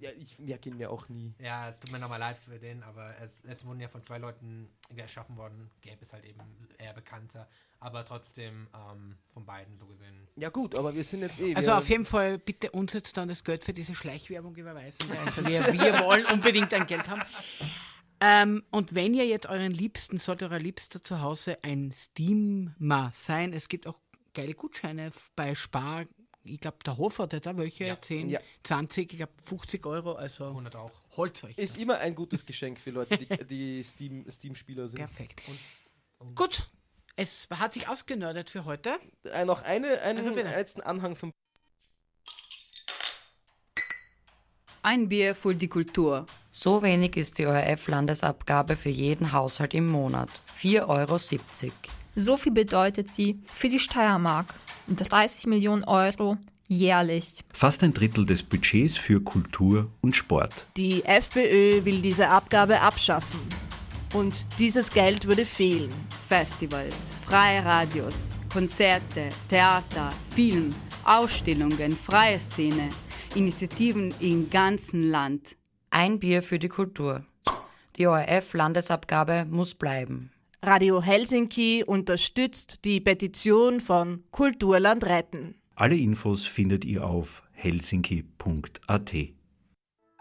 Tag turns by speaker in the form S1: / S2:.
S1: Ja, ich merke ihn mir auch nie.
S2: Ja, es tut mir nochmal leid für den, aber es wurden ja von 2 Leuten geschaffen worden. Gabe ist halt eben eher bekannter, aber trotzdem von beiden so gesehen.
S1: Ja gut, aber wir sind jetzt
S3: Also auf jeden Fall bitte uns jetzt dann das Geld für diese Schleichwerbung überweisen. Also wir wollen unbedingt ein Geld haben. Und wenn ihr jetzt sollte euer Liebster zu Hause ein Steamer sein, es gibt auch geile Gutscheine bei Spar. Ich glaube, der Hof hat da welche, 10, 20, ich glaube 50 Euro, also
S2: 100 auch.
S3: Holt euch.
S1: Ist immer ein gutes Geschenk für Leute, die Steam-Spieler sind.
S3: Perfekt. Gut, es hat sich ausgenördet für heute.
S1: Noch einen letzten Anhang vom...
S4: Ein Bier für die Kultur.
S5: So wenig ist die ORF-Landesabgabe für jeden Haushalt im Monat. 4,70 €.
S6: So viel bedeutet sie für die Steiermark. 30 Millionen Euro jährlich.
S7: Fast ein Drittel des Budgets für Kultur und Sport.
S8: Die FPÖ will diese Abgabe abschaffen. Und dieses Geld würde fehlen.
S4: Festivals, freie Radios, Konzerte, Theater, Film, Ausstellungen, freie Szene, Initiativen im ganzen Land.
S5: Ein Bier für die Kultur. Die ORF-Landesabgabe muss bleiben.
S8: Radio Helsinki unterstützt die Petition von Kulturland retten.
S7: Alle Infos findet ihr auf helsinki.at.